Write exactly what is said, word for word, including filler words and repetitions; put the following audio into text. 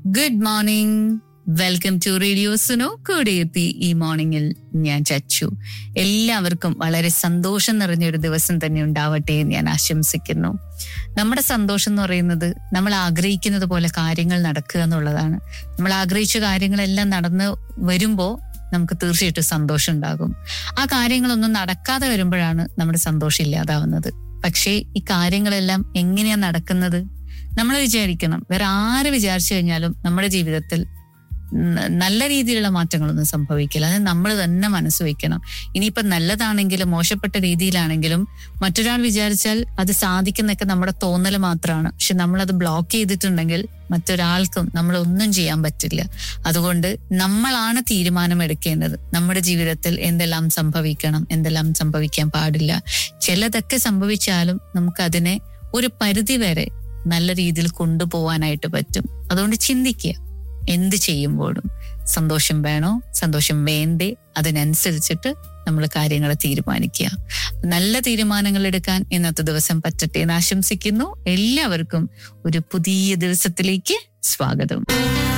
Good morning, welcome to radio Suno. കൂടെയെത്തി ഈ മോർണിംഗിൽ ഞാൻ ചച്ചു. എല്ലാവർക്കും വളരെ സന്തോഷം നിറഞ്ഞൊരു ദിവസം തന്നെ ഉണ്ടാവട്ടെ എന്ന് ഞാൻ ആശംസിക്കുന്നു. നമ്മുടെ സന്തോഷം എന്ന് പറയുന്നത് നമ്മൾ ആഗ്രഹിക്കുന്നത് പോലെ കാര്യങ്ങൾ നടക്കുക എന്നുള്ളതാണ്. നമ്മൾ ആഗ്രഹിച്ച കാര്യങ്ങളെല്ലാം നടന്ന് വരുമ്പോൾ നമുക്ക് തീർച്ചയായിട്ടും സന്തോഷം ഉണ്ടാകും. ആ കാര്യങ്ങളൊന്നും നടക്കാതെ വരുമ്പോഴാണ് നമ്മുടെ സന്തോഷം ഇല്ലാതാവുന്നത്. പക്ഷേ ഈ കാര്യങ്ങളെല്ലാം എങ്ങനെയാ നടക്കുന്നത്? നമ്മൾ വിചാരിക്കണം, വേറെ ആര് വിചാരിച്ചു കഴിഞ്ഞാലും നമ്മുടെ ജീവിതത്തിൽ നല്ല രീതിയിലുള്ള മാറ്റങ്ങളൊന്നും സംഭവിക്കില്ല. അത് നമ്മൾ തന്നെ മനസ്സ് വെക്കണം. ഇനിയിപ്പൊ നല്ലതാണെങ്കിലും മോശപ്പെട്ട രീതിയിലാണെങ്കിലും മറ്റൊരാൾ വിചാരിച്ചാൽ അത് സാധിക്കുന്നൊക്കെ നമ്മുടെ തോന്നൽ മാത്രമാണ്. പക്ഷെ നമ്മളത് ബ്ലോക്ക് ചെയ്തിട്ടുണ്ടെങ്കിൽ മറ്റൊരാൾക്കും നമ്മളൊന്നും ചെയ്യാൻ പറ്റില്ല. അതുകൊണ്ട് നമ്മളാണ് തീരുമാനം എടുക്കേണ്ടത്. നമ്മുടെ ജീവിതത്തിൽ എന്തെല്ലാം സംഭവിക്കണം, എന്തെല്ലാം സംഭവിക്കാൻ പാടില്ല. ചിലതൊക്കെ സംഭവിച്ചാലും നമുക്കതിനെ ഒരു പരിധി വരെ നല്ല രീതിയിൽ കൊണ്ടുപോകാനായിട്ട് പറ്റും. അതുകൊണ്ട് ചിന്തിക്കുക, എന്ത് ചെയ്യുമ്പോഴും സന്തോഷം വേണോ, സന്തോഷം വേണ്ടേ, അതിനനുസരിച്ചിട്ട് നമ്മൾ കാര്യങ്ങൾ തീരുമാനിക്കുക. നല്ല തീരുമാനങ്ങൾ എടുക്കാൻ ഇന്നത്തെ ദിവസം പറ്റട്ടെ എന്ന് ആശംസിക്കുന്നു. എല്ലാവർക്കും ഒരു പുതിയ ദിവസത്തിലേക്ക് സ്വാഗതം.